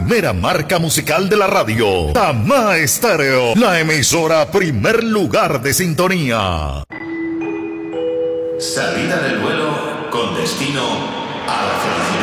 primera marca musical de la radio. Tamá Estéreo, la emisora primer lugar de sintonía. Salida del vuelo con destino a la felicidad.